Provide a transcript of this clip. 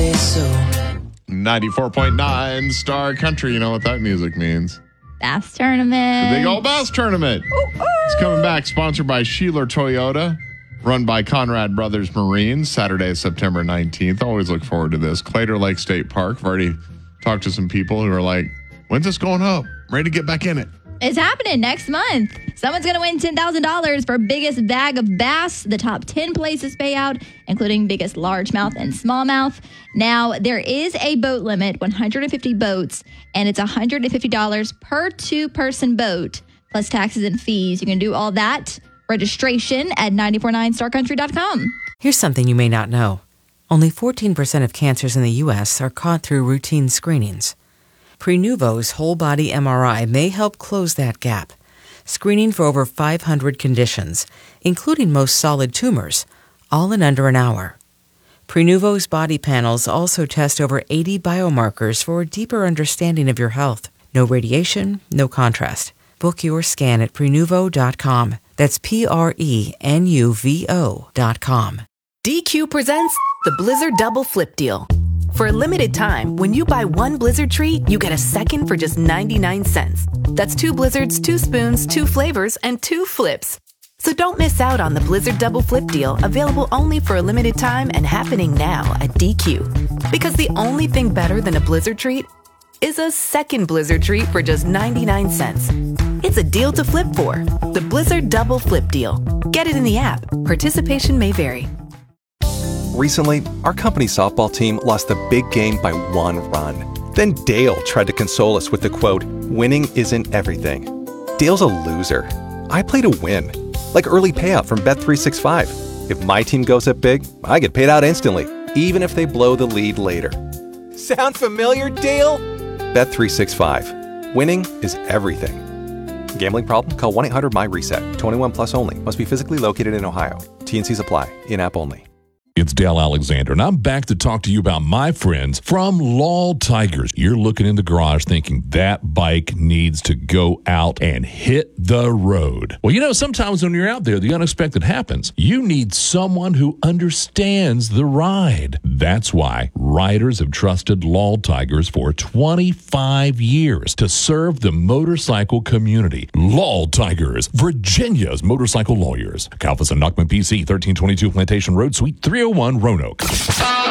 say so. 94.9 Star Country. You know what that music means. Bass tournament. The Big Old Bass Tournament. It's coming back, sponsored by Sheeler Toyota, run by Conrad Brothers Marines, Saturday, September 19th. Always look forward to this. Claytor Lake State Park. I've already talked to some people who are like, when's this going up? I'm ready to get back in it. It's happening next month. Someone's going to win $10,000 for biggest bag of bass. The top 10 places pay out, including biggest largemouth and smallmouth. Now, there is a boat limit, 150 boats, and it's $150 per two-person boat, plus taxes and fees. You can do all that. Registration at 949starcountry.com. Here's something you may not know. Only 14% of cancers in the U.S. are caught through routine screenings. Prenuvo's whole-body MRI may help close that gap, screening for over 500 conditions, including most solid tumors, all in under an hour. Prenuvo's body panels also test over 80 biomarkers for a deeper understanding of your health. No radiation, no contrast. Book your scan at Prenuvo.com. That's Prenuvo.com. DQ presents the Blizzard Double Flip Deal. For a limited time, when you buy one Blizzard treat, you get a second for just 99 cents. That's 2 Blizzards, 2 spoons, 2 flavors, and 2 flips. So don't miss out on the Blizzard Double Flip Deal, available only for a limited time and happening now at DQ. Because the only thing better than a Blizzard treat is a second Blizzard treat for just 99 cents. It's a deal to flip for. The Blizzard Double Flip Deal. Get it in the app. Participation may vary. Recently, our company softball team lost the big game by 1 run. Then Dale tried to console us with the quote, "Winning isn't everything." Dale's a loser. I play to win. Like early payout from Bet365. If my team goes up big, I get paid out instantly, even if they blow the lead later. Sound familiar, Dale? Bet365. Winning is everything. Gambling problem? Call 1-800-MY-RESET. 21 plus only. Must be physically located in Ohio. T&Cs apply. In-app only. It's Dale Alexander, and I'm back to talk to you about my friends from Lal Tigers. You're looking in the garage thinking that bike needs to go out and hit the road. Well, you know, sometimes when you're out there, the unexpected happens. You need someone who understands the ride. That's why riders have trusted Lal Tigers for 25 years to serve the motorcycle community. Lal Tigers, Virginia's motorcycle lawyers. Kalfas and Nachman PC, 1322 Plantation Road, Suite 301, Roanoke.